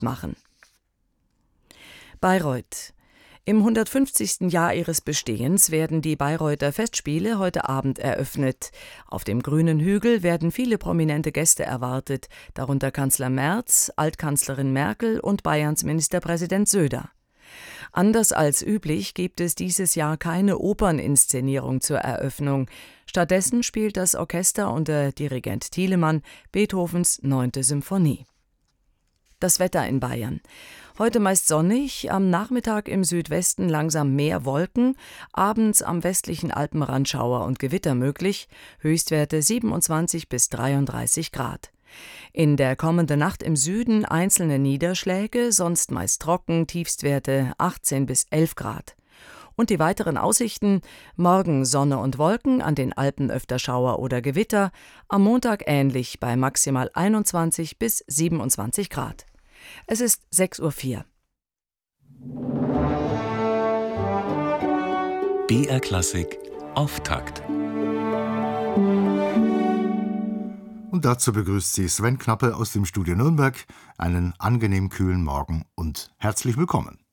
beliebt machen. Bayreuth. Im 150. Jahr ihres Bestehens werden die Bayreuther Festspiele heute Abend eröffnet. Auf dem grünen Hügel werden viele prominente Gäste erwartet, darunter Kanzler Merz, Altkanzlerin Merkel und Bayerns Ministerpräsident Söder. Anders als üblich gibt es dieses Jahr keine Operninszenierung zur Eröffnung. Stattdessen spielt das Orchester unter Dirigent Thielemann Beethovens 9. Symphonie. Das Wetter in Bayern. Heute meist sonnig, am Nachmittag im Südwesten langsam mehr Wolken, abends am westlichen Alpenrand Schauer und Gewitter möglich, Höchstwerte 27 bis 33 Grad. In der kommenden Nacht im Süden einzelne Niederschläge, sonst meist trocken, Tiefstwerte 18 bis 11 Grad. Und die weiteren Aussichten: morgen Sonne und Wolken, an den Alpen öfter Schauer oder Gewitter, am Montag ähnlich bei maximal 21 bis 27 Grad. Es ist 6:04 Uhr. BR Klassik Auftakt. Und dazu begrüßt Sie Sven Knappe aus dem Studio Nürnberg. Einen angenehm kühlen Morgen und herzlich willkommen.